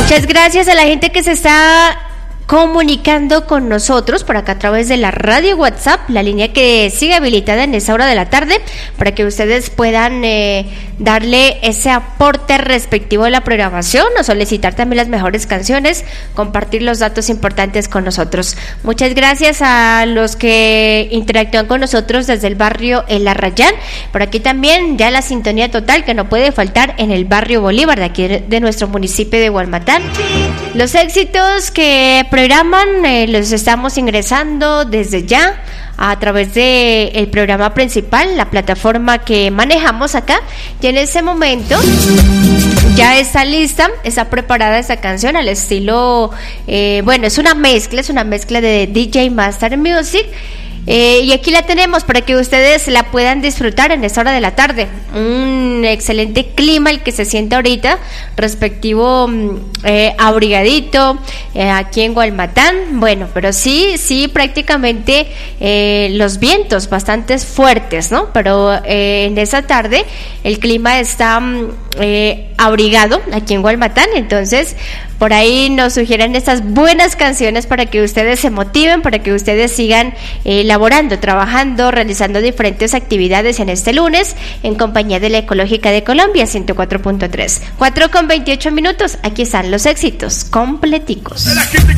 Muchas gracias a la gente que se está comunicando con nosotros por acá a través de la radio WhatsApp, la línea que sigue habilitada en esa hora de la tarde, para que ustedes puedan darle ese aporte respectivo de la programación o solicitar también las mejores canciones, compartir los datos importantes con nosotros. Muchas gracias a los que interactúan con nosotros desde el barrio El Arrayán. Por aquí también ya la sintonía total que no puede faltar en el barrio Bolívar de aquí de nuestro municipio de Gualmatán. Los éxitos que programan los estamos ingresando desde ya a través de el programa principal, la plataforma que manejamos acá, y en ese momento ya está lista, está preparada esta canción al estilo, bueno, es una mezcla de DJ Master Music. Y aquí la tenemos para que ustedes la puedan disfrutar en esta hora de la tarde. Un excelente clima el que se siente ahorita, respectivo abrigadito aquí en Gualmatán. Bueno, pero sí prácticamente los vientos bastante fuertes, ¿no? Pero en esa tarde el clima está abrigado aquí en Gualmatán, entonces por ahí nos sugieren estas buenas canciones para que ustedes se motiven, para que ustedes sigan laborando, trabajando, realizando diferentes actividades en este lunes en compañía de la Ecológica de Colombia 104.3. 4:28 minutos, aquí están los éxitos completicos.